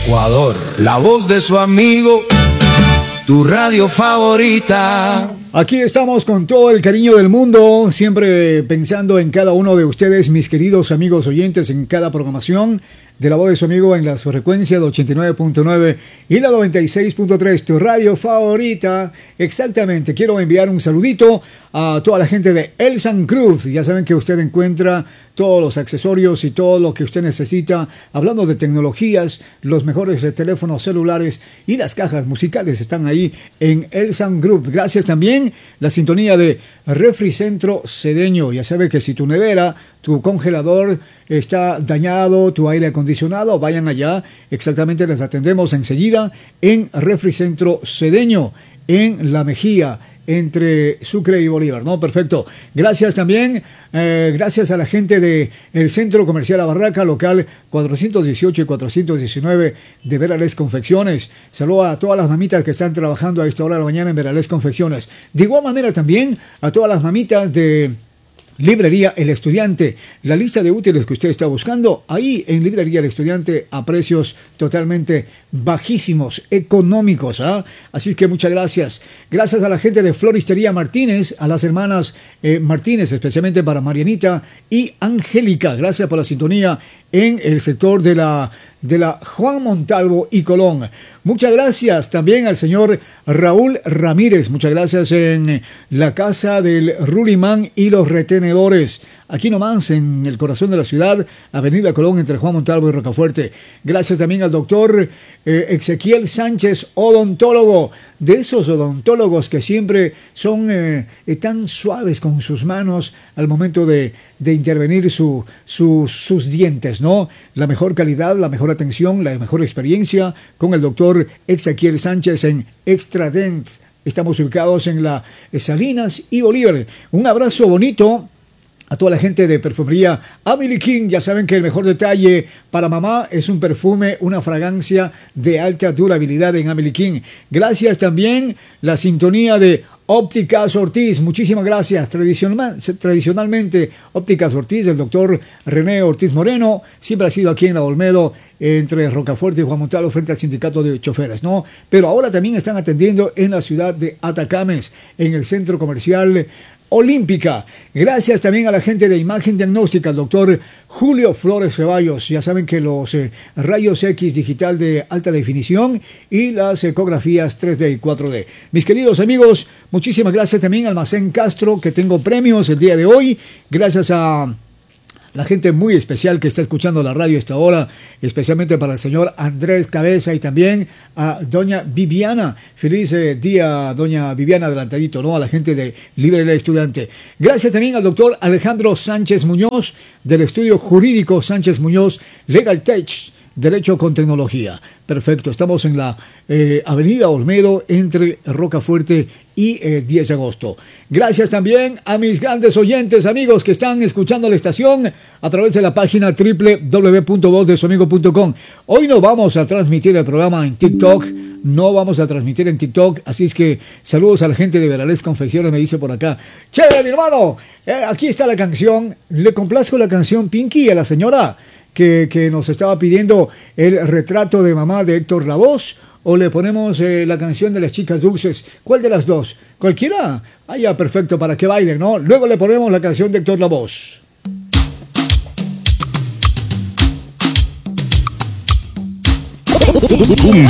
Ecuador, la voz de su amigo, tu radio favorita. Aquí estamos con todo el cariño del mundo, siempre pensando en cada uno de ustedes, mis queridos amigos oyentes, en cada programación de la voz de su amigo en las frecuencias de 89.9 y la 96.3, tu radio favorita. Exactamente, quiero enviar un saludito a toda la gente de Elsan Cruz. Ya saben que usted encuentra todos los accesorios y todo lo que usted necesita, hablando de tecnologías, los mejores teléfonos celulares y las cajas musicales están ahí en Elsan Group. Gracias también la sintonía de Refricentro Cedeño. Ya sabe que si tu nevera, tu congelador está dañado, tu aire acondicionado, vayan allá. Exactamente, les atendemos enseguida en Refricentro Cedeño, en La Mejía, entre Sucre y Bolívar, ¿no? Perfecto. Gracias también, gracias a la gente de el Centro Comercial La Barraca, local 418 y 419 de Verales Confecciones. Saludo a todas las mamitas que están trabajando a esta hora de la mañana en Verales Confecciones. De igual manera también a todas las mamitas de Librería El Estudiante, la lista de útiles que usted está buscando, ahí en Librería El Estudiante a precios totalmente bajísimos, económicos, ¿eh? Así que muchas gracias. Gracias a la gente de Floristería Martínez, a las hermanas Martínez, especialmente para Marianita y Angélica. Gracias por la sintonía en el sector de la Juan Montalvo y Colón. Muchas gracias también al señor Raúl Ramírez. Muchas gracias en la casa del Rulimán y los retenedores. Aquí nomás, en el corazón de la ciudad, Avenida Colón, entre Juan Montalvo y Rocafuerte. Gracias también al doctor Ezequiel Sánchez, odontólogo. De esos odontólogos que siempre son tan suaves con sus manos al momento de intervenir sus dientes, ¿no? La mejor calidad, la mejor atención, la mejor experiencia con el doctor Ezequiel Sánchez en Extradent. Estamos ubicados en la Salinas y Bolívar. Un abrazo bonito a toda la gente de perfumería Amelie King. Ya saben que el mejor detalle para mamá es un perfume, una fragancia de alta durabilidad en Amelie King. Gracias también la sintonía de Ópticas Ortiz. Muchísimas gracias. Tradicionalmente, Ópticas Ortiz, del doctor René Ortiz Moreno, siempre ha sido aquí en la Olmedo, entre Rocafuerte y Juan Montalvo, frente al sindicato de choferes, ¿no? Pero ahora también están atendiendo en la ciudad de Atacames, en el centro comercial Olímpica. Gracias también a la gente de Imagen Diagnóstica, el doctor Julio Flores Ceballos. Ya saben que los rayos X digital de alta definición y las ecografías 3D y 4D. Mis queridos amigos, muchísimas gracias también a Almacén Castro, que tengo premios el día de hoy. Gracias a la gente muy especial que está escuchando la radio a esta hora, especialmente para el señor Andrés Cabeza y también a doña Viviana. Feliz día, doña Viviana, adelantadito, ¿no? A la gente de Librería Estudiante. Gracias también al doctor Alejandro Sánchez Muñoz, del estudio jurídico Sánchez Muñoz Legal Tech, Derecho con Tecnología. Perfecto, estamos en la Avenida Olmedo, entre Rocafuerte y 10 de agosto. Gracias también a mis grandes oyentes, amigos, que están escuchando la estación a través de la página www.vozdesuamigo.com. Hoy no vamos a transmitir el programa en TikTok, así es que saludos a la gente de Verales Confecciones, me dice por acá. Chévere, mi hermano, aquí está la canción. Le complazco la canción Pinky a la señora que nos estaba pidiendo el retrato de mamá de Héctor Lavoe, o le ponemos la canción de las chicas dulces. ¿Cuál de las dos? ¿Cualquiera? Ah, ya, perfecto, para que bailen, ¿no? Luego le ponemos la canción de Héctor Lavoe. Cumbia